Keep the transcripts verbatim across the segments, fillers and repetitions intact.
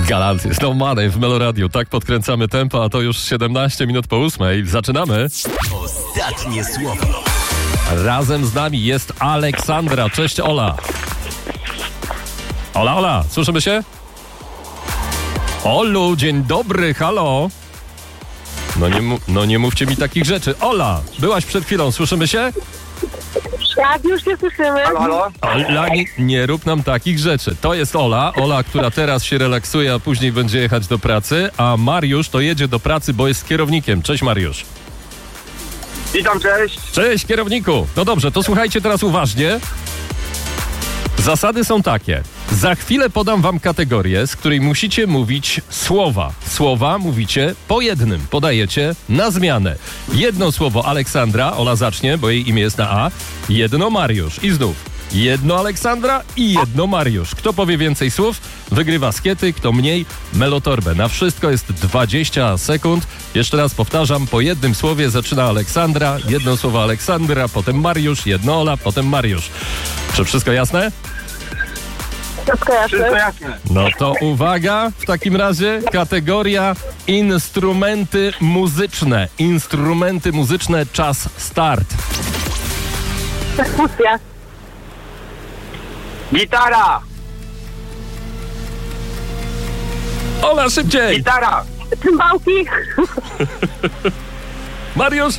Galant jest No Money w Meloradiu. Tak podkręcamy tempo, a to już siedemnaście minut po ósmej. Zaczynamy. Ostatnie słowo. Razem z nami jest Aleksandra. Cześć, Ola. Ola, Ola, słyszymy się? Olu, dzień dobry, halo. No nie, mu- no nie mówcie mi takich rzeczy. Ola, byłaś przed chwilą, słyszymy się? Tak, już się słyszymy. Halo, halo? Ola, nie, nie rób nam takich rzeczy. To jest Ola, Ola, która teraz się relaksuje, a później będzie jechać do pracy, a Mariusz to jedzie do pracy, bo jest kierownikiem. Cześć, Mariusz. Witam, cześć. Cześć, kierowniku. No dobrze, to słuchajcie teraz uważnie. Zasady są takie. Za chwilę podam wam kategorię, z której musicie mówić słowa. Słowa mówicie po jednym. Podajecie na zmianę. Jedno słowo Aleksandra, Ola zacznie, bo jej imię jest na A. Jedno Mariusz. I znów. Jedno Aleksandra i jedno Mariusz. Kto powie więcej słów, wygrywa skiety, kto mniej, melotorbę. Na wszystko jest dwadzieścia sekund. Jeszcze raz powtarzam, po jednym słowie zaczyna Aleksandra, jedno słowo Aleksandra, potem Mariusz, jedno Ola, potem Mariusz. Czy wszystko jasne? Wszystko Wszystko jasne. jasne. No to uwaga, w takim razie kategoria instrumenty muzyczne. Instrumenty muzyczne, czas start. Perkusja. Gitara, Ola, szybciej! gitara, Cymbałki. Mariusz,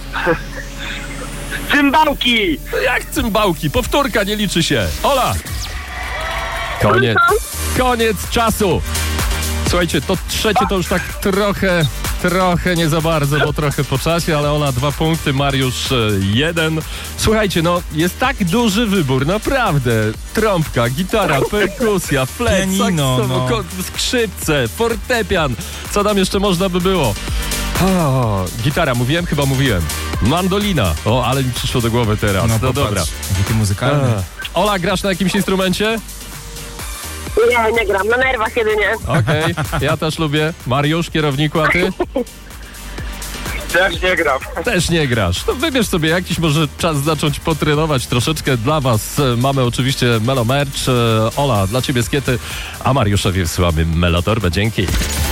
cymbałki, jak cymbałki? Powtórka nie liczy się. Ola! Koniec. Koniec czasu. Słuchajcie, to trzecie to już tak trochę, trochę nie za bardzo, bo trochę po czasie, ale Ola dwa punkty, Mariusz e, jeden. Słuchajcie, no jest tak duży wybór, naprawdę. Trąbka, gitara, perkusja, flet, Pianino, saksofon, no. ko- skrzypce, fortepian. Co tam jeszcze można by było? O, gitara, mówiłem? Chyba mówiłem. Mandolina. O, ale mi przyszło do głowy teraz. No, popatrz, dobra. Jakie muzykalne. A. Ola, grasz na jakimś instrumencie? Nie, nie gram. Na nerwach jedynie. Okej, ja też lubię. Mariusz, kierowniku, a ty? też nie gram. Też nie grasz. To wybierz sobie jakiś, może czas zacząć potrenować troszeczkę. Dla was e, mamy oczywiście Melo Merch. E, Ola, dla ciebie skiety, a Mariuszowi wsyłamy Melotorbę. Dzięki.